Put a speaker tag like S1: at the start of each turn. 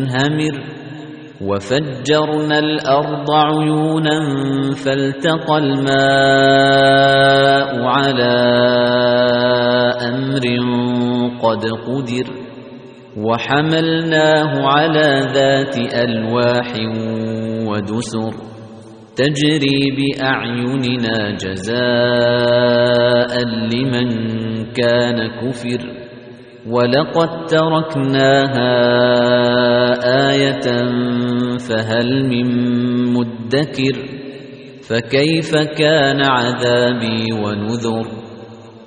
S1: مُنْهَمِرٌ وَفَجَّرْنَا الْأَرْضَ عُيُونًا فَالْتَقَى الْمَاءُ عَلَى أَمْرٍ قَدْ قُدِرَ وَحَمَلْنَاهُ عَلَى ذَاتِ أَلْوَاحٍ وَدُسُرٍ تَجْرِي بِأَعْيُنِنَا جَزَاءً لِمَنْ كَانَ كُفِرَ وَلَقَدْ تَرَكْنَاهَا آيَةً فَهَلْ مِن مُّدَّكِرٍ فَكَيْفَ كَانَ عَذَابِي وَنُذُرِ